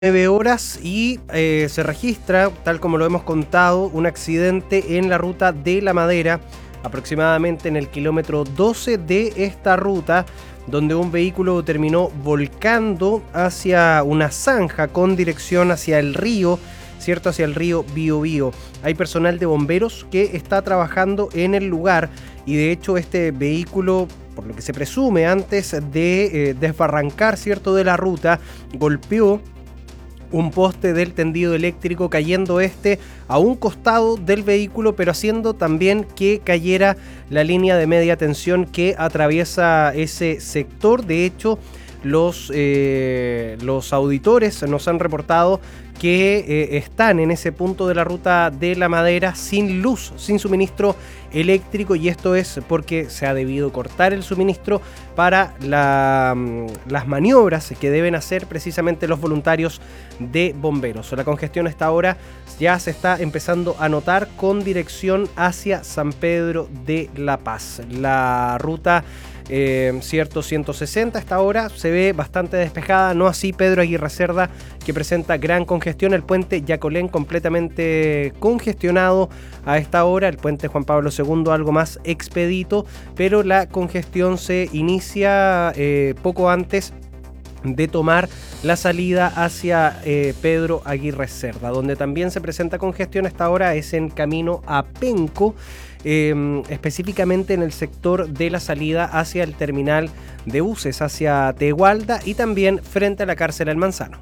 9 horas y se registra, tal como lo hemos contado, un accidente en la ruta de La Madera, aproximadamente en el kilómetro 12 de esta ruta, donde un vehículo terminó volcando hacia una zanja con dirección hacia el río, ¿cierto? Hacia el río Biobío. Hay personal de bomberos que está trabajando en el lugar y de hecho este vehículo, por lo que se presume, antes de desbarrancar, ¿cierto?, de la ruta, golpeó un poste del tendido eléctrico, cayendo a un costado del vehículo, pero haciendo también que cayera la línea de media tensión que atraviesa ese sector. De hecho, los auditores nos han reportado que están en ese punto de la ruta de La Madera sin luz, sin suministro eléctrico, y esto es porque se ha debido cortar el suministro para las maniobras que deben hacer precisamente los voluntarios de bomberos. La congestión a esta hora ya se está empezando a notar con dirección hacia San Pedro de La Paz. La ruta 160 a esta hora se ve bastante despejada, no así Pedro Aguirre Cerda, que presenta gran congestión. El puente Yacolén completamente congestionado a esta hora, el puente Juan Pablo II algo más expedito, pero la congestión se inicia poco antes de tomar la salida hacia Pedro Aguirre Cerda. Donde también se presenta congestión a esta hora es en camino a Penco, específicamente en el sector de la salida hacia el terminal de buses, hacia Tegualda, y también frente a la cárcel El Manzano.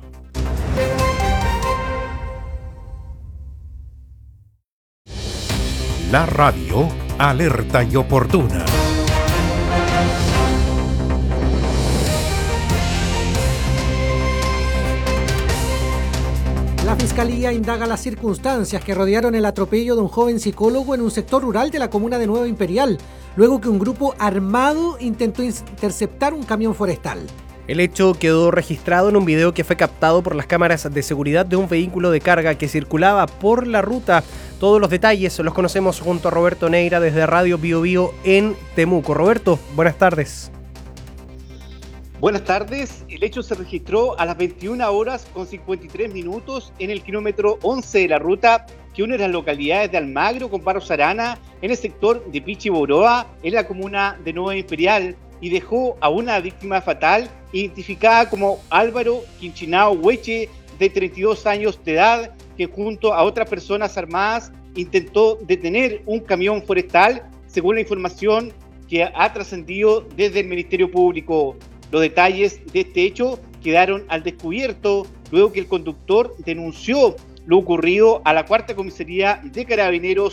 La radio alerta y oportuna. La Fiscalía indaga las circunstancias que rodearon el atropello de un joven psicólogo en un sector rural de la comuna de Nueva Imperial, luego que un grupo armado intentó interceptar un camión forestal. El hecho quedó registrado en un video que fue captado por las cámaras de seguridad de un vehículo de carga que circulaba por la ruta. Todos los detalles los conocemos junto a Roberto Neira desde Radio Biobío en Temuco. Roberto, buenas tardes. Buenas tardes. El hecho se registró a las 21 horas con 53 minutos en el kilómetro 11 de la ruta que une las localidades de Almagro con Barros Arana en el sector de Pichiboroa, en la comuna de Nueva Imperial, y dejó a una víctima fatal identificada como Álvaro Quinchinao Hueche, de 32 años de edad, que junto a otras personas armadas intentó detener un camión forestal, según la información que ha trascendido desde el Ministerio Público. Los detalles de este hecho quedaron al descubierto luego que el conductor denunció lo ocurrido a la Cuarta Comisaría de Carabineros.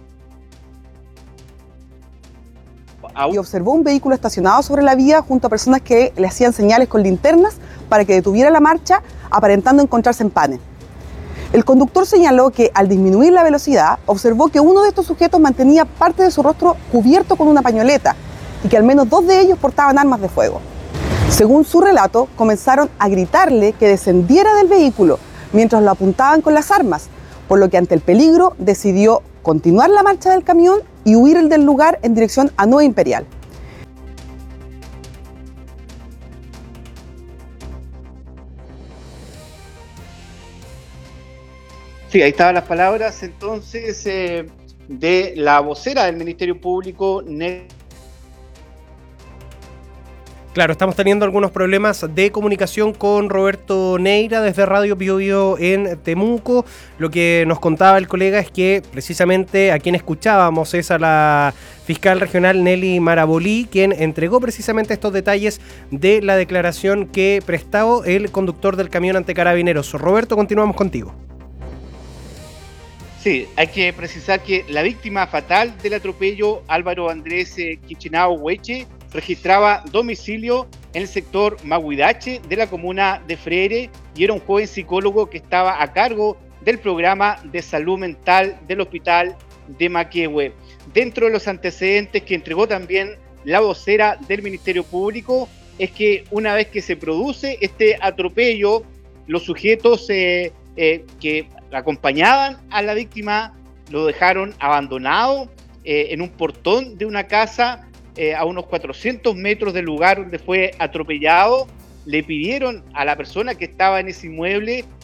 Y observó un vehículo estacionado sobre la vía junto a personas que le hacían señales con linternas para que detuviera la marcha, aparentando encontrarse en Pane. El conductor señaló que al disminuir la velocidad, observó que uno de estos sujetos mantenía parte de su rostro cubierto con una pañoleta y que al menos 2 de ellos portaban armas de fuego. Según su relato, comenzaron a gritarle que descendiera del vehículo mientras lo apuntaban con las armas, por lo que ante el peligro decidió continuar la marcha del camión y huir del lugar en dirección a Nueva Imperial. Sí, ahí estaban las palabras entonces de la vocera del Ministerio Público. Claro, estamos teniendo algunos problemas de comunicación con Roberto Neira desde Radio Biobío en Temuco. Lo que nos contaba el colega es que precisamente a quien escuchábamos es a la fiscal regional Nelly Marabolí, quien entregó precisamente estos detalles de la declaración que prestó el conductor del camión ante Carabineros. Roberto, continuamos contigo. Sí, hay que precisar que la víctima fatal del atropello, Álvaro Andrés Quinchinao Hueche, registraba domicilio en el sector Maguidache de la comuna de Freire y era un joven psicólogo que estaba a cargo del programa de salud mental del hospital de Maquehue. Dentro de los antecedentes que entregó también la vocera del Ministerio Público es que una vez que se produce este atropello, los sujetos que acompañaban a la víctima lo dejaron abandonado en un portón de una casa a unos 400 metros del lugar donde fue atropellado, le pidieron a la persona que estaba en ese inmueble